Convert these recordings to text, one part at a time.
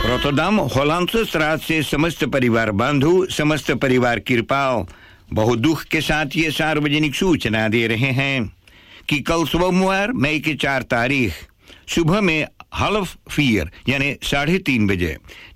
Rotterdam होलंडसे straat से समस्त परिवार बंधु, समस्त परिवार कृपाल बहुत दुख के साथ ये सार्वजनिक सूचना दे रहे हैं कि कल सोमवार मई की 4 तारीख सुबह में 3:30 यानी 3:30 बजे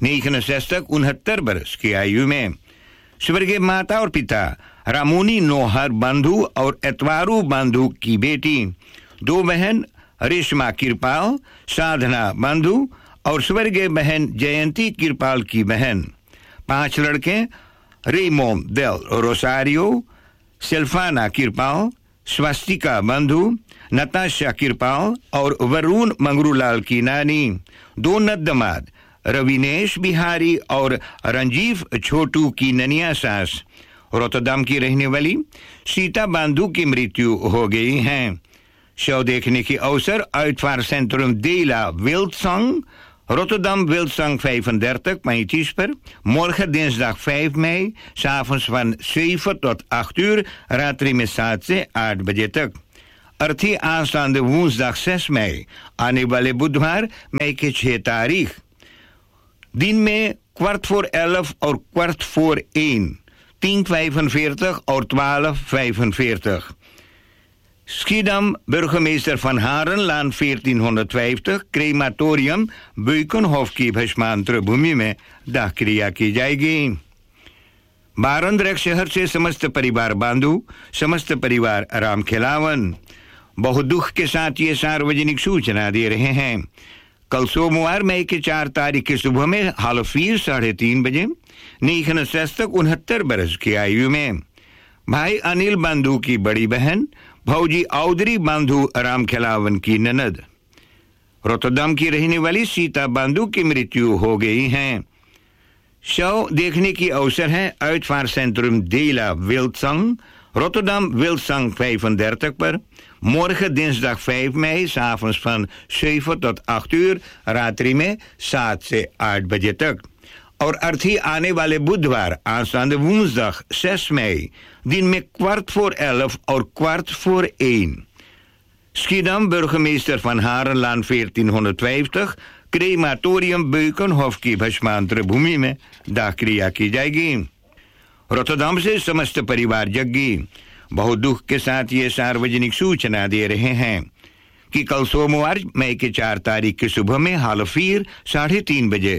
69 वर्ष की आयु में स्वर्गीय माता और पिता रामोनी नोहर बंधु और एतवारू बंधु की बेटी, 2 बहन रेशमा कृपाल, साधना बंधु और स्वर्गीय बहन जयंती कृपाल की बहन, 5 लड़के रेमोन डेल रोसारियो, सिल्फाना कृपाल, स्वस्तिका बंधु, नताशा कृपाल और वरुण मंगरूलाल की नानी, 2 नद्दमाद रविनेश बिहारी और रंजीव छोटू की ननिया सास रोटरडम की रहने वाली सीता बंधु की मृत्यु हो गई है। शव देखने की अवसर Uitvaartcentrum de la Wildzang, Rotterdam Wildzang 35 per, morgen dinsdag 5 mei, 's avonds van 7 tot 8 uur, रात्रि में 7 से 8 बजे तक। अर्थी aanstaande woensdag 6 mei, आने वाले बुधवार मई की 6 तारीख, दिन में 11:15 और 1:15, 10:45 और 12:45. Schiedam, burgemeester Van Harenlaan 1450, crematorium Buikenhof की भस्मांतर भूमि में दाह क्रिया की जाएगी। बारंद्रक शहर से समस्त परिवार बांधु, समस्त परिवार राम खिलावन बहुत दुख के साथ ये सार्वजनिक सूचना दे रहे हैं। कल सोमवार मई की 4 तारीख की सुबह में 3:30 बजे 69 वर्ष की आयु में भाई अनिल बंधु की बड़ी बहन भौजी औदरी बंधु राम खिलावन की ननद रोटरडम की रहने वाली सीता बंधु की मृत्यु हो गई है। शव देखने की अवसर है Uitvaartcentrum de la Wildzang, Rotterdam Wildzang 35 पर, morgen dinsdag 5 mei, 's avonds van 7 tot 8 uur, रात्रि में 7 से 8 बजे तक। और अर्थी आने वाले बुधवार aanstaande woensdag 6 mei, दिन में 11:15 और 1:15. Schiedam, burgemeester Van Harenlaan 1450, crematorium Buikenhof की भस्मांतर भूमि में दाह क्रिया की जाएगी। रोटरडम से समस्त परिवार जग्गी बहुत दुख के साथ ये सार्वजनिक सूचना दे रहे हैं कि कल सोमवार मई की 4 तारीख की सुबह में 3:30 बजे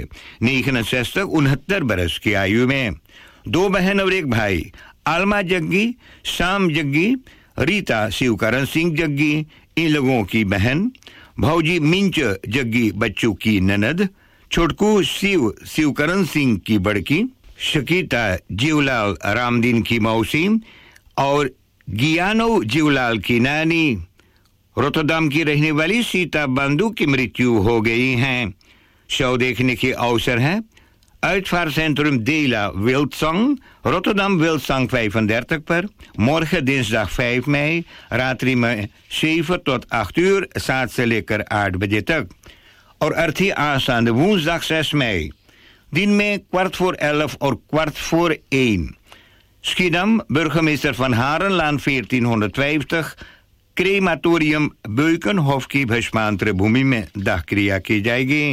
69 वर्ष की आयु में 2 बहन और 1 भाई आलमा जग्गी, शाम जग्गी, रीता शिवकरण सिंह जग्गी, इन लोगों की बहन भौजी मिंच जग्गी बच्चों की ननद, छोटकू शिवकरण सिंह की बड़की, शकीता जीवलाल रामदीन की मौसी और गियानो जीवलाल की नानी रोटरडम की रहने वाली सीता बंधु की मृत्यु हो गई है। शव देखने के अवसर है Uitvaartcentrum de la Wildzang, Rotterdam Wildzang 35 per, morgen dinsdag 5 mei, रात्रि में 7 tot 8 uur, 7 से लेकर 8 बजे तक। और अर्थी aanstaande woensdag 6 mei, दिन में 11:15 और 1:15. Schiedam, burgemeester Van Harenlaan 1450, crematorium Buikenhof की भस्मांतर भूमि में दाह क्रिया की जाएगी।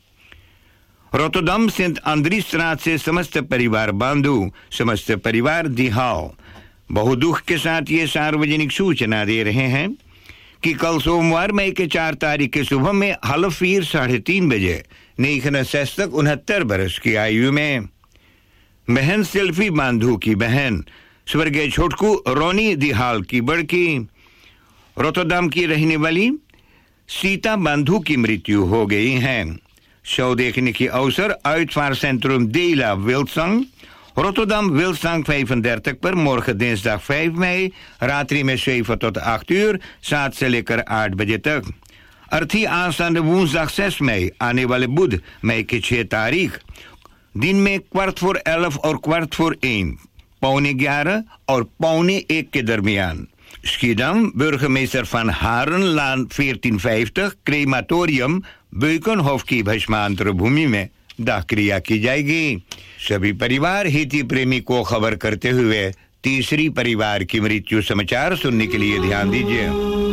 रोटरडम सेंट अंद्रीstraat से समस्त परिवार बांधु, समस्त परिवार दिहाल बहुत दुख के साथ ये सार्वजनिक सूचना दे रहे हैं कि कल सोमवार मई के 4 तारीख की सुबह में 3:30 बजे 69 वर्ष की आयु में बहन सेल्फी बांधु की बहन स्वर्गीय छोटकू रोनी दिहाल की बड़की रोटरडम की रहने वाली सीता बंधु की मृत्यु हो गई है। शव देखने की अवसर Uitvaartcentrum de la Wildzang, Rotterdam Wildzang 35 पर, morgen dinsdag 5 mei, रात्रि में 7 tot 8 uur, 7 से लेकर 8 बजे तक। अर्थी aanstaande woensdag 6 mei, आने वाले बुध मई की 6 तारीख, दिन में 11:15 और 1:15, 11:45 और 1:45 के दरमियान। Schiedam, burgemeester Van Harenlaan 1450, crematorium Buikenhof की भस्मांतर भूमि में दाह क्रिया की जाएगी। सभी परिवार हिती प्रेमी को खबर करते हुए तीसरी परिवार की मृत्यु समाचार सुनने के लिए ध्यान दीजिए।